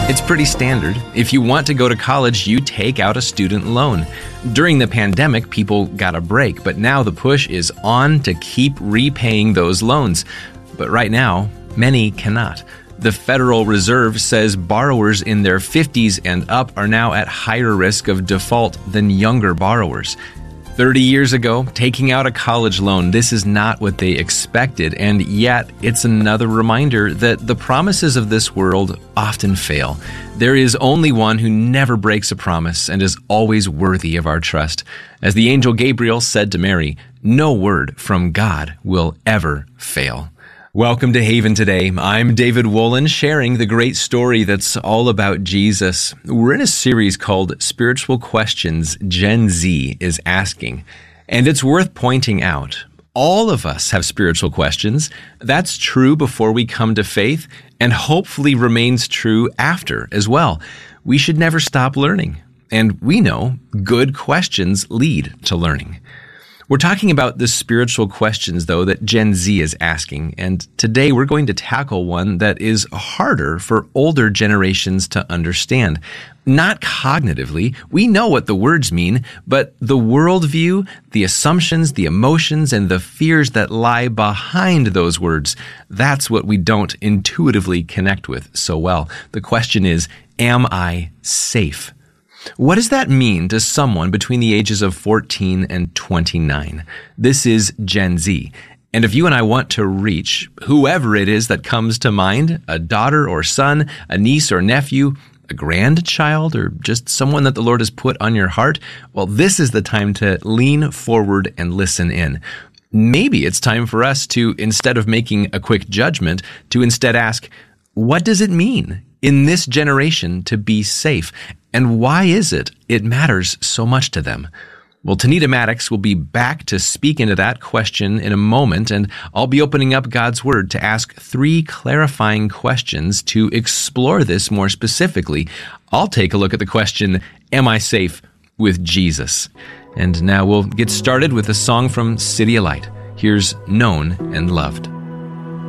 It's pretty standard. If you want to go to college, you take out a student loan. During the pandemic, people got a break, but now the push is on to keep repaying those loans. But right now, many cannot. The Federal Reserve says borrowers in their 50s and up are now at higher risk of default than younger borrowers. 30 years ago, taking out a college loan, this is not what they expected, and yet it's another reminder that the promises of this world often fail. There is only one who never breaks a promise and is always worthy of our trust. As the angel Gabriel said to Mary, no word from God will ever fail. Welcome to Haven Today. I'm David Wolin, sharing the great story that's all about Jesus. We're in a series called Spiritual Questions Gen Z is Asking. And it's worth pointing out, all of us have spiritual questions. That's true before we come to faith, and hopefully remains true after as well. We should never stop learning. And we know good questions lead to learning. We're talking about the spiritual questions, though, that Gen Z is asking, and today we're going to tackle one that is harder for older generations to understand. Not cognitively, we know what the words mean, but the worldview, the assumptions, the emotions, and the fears that lie behind those words, that's what we don't intuitively connect with so well. The question is, am I safe? What does that mean to someone between the ages of 14 and 29? This is Gen Z. And if you and I want to reach whoever it is that comes to mind, a daughter or son, a niece or nephew, a grandchild, or just someone that the Lord has put on your heart, well, this is the time to lean forward and listen in. Maybe it's time for us to, instead of making a quick judgment, to instead ask, what does it mean in this generation to be safe? And why is it matters so much to them? Well, Tanita Maddox will be back to speak into that question in a moment, and I'll be opening up God's Word to ask 3 clarifying questions to explore this more specifically. I'll take a look at the question, am I safe with Jesus? And now we'll get started with a song from CityAlight. Here's Known and Loved.